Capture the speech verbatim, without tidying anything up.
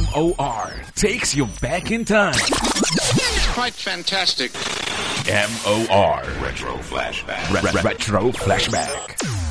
M O R takes you back in time. It's quite fantastic. M O R Retro Flashback. Re- re- Retro Flashback.